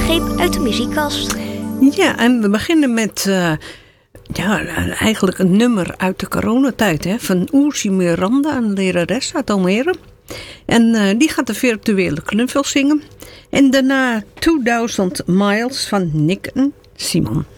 greep uit de muziekkast. Ja, en we beginnen met eigenlijk een nummer uit de coronatijd. Hè, van Oersie Miranda, een lerares uit Almere. En die gaat de virtuele knuffel zingen. En daarna 2000 Miles van Nick en Simon.